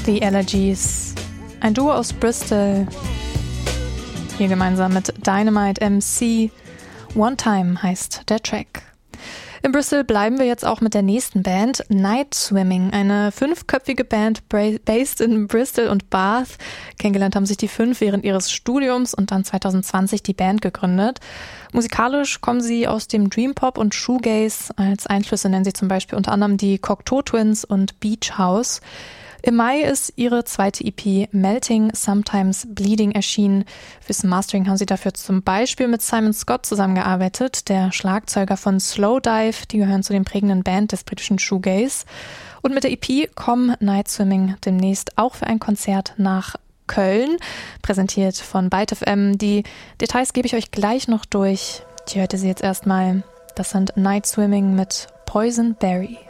The Allergies, ein Duo aus Bristol, hier gemeinsam mit Dynamite MC. One Time heißt der Track. In Bristol bleiben wir jetzt auch mit der nächsten Band, Night Swimming, eine 5-köpfige Band based in Bristol und Bath. Kennengelernt haben sich die 5 während ihres Studiums und dann 2020 die Band gegründet. Musikalisch kommen sie aus dem Dreampop und Shoegaze. Als Einflüsse nennen sie zum Beispiel unter anderem die Cocteau Twins und Beach House. Im Mai ist ihre zweite EP Melting, Sometimes Bleeding erschienen. Fürs Mastering haben sie dafür zum Beispiel mit Simon Scott zusammengearbeitet, der Schlagzeuger von Slowdive, die gehören zu den prägenden Band des britischen Shoegaze. Und mit der EP kommen Night Swimming demnächst auch für ein Konzert nach Köln, präsentiert von Byte FM. Die Details gebe ich euch gleich noch durch. Hier hört ihr sie jetzt erstmal. Das sind Night Swimming mit Poison Berry.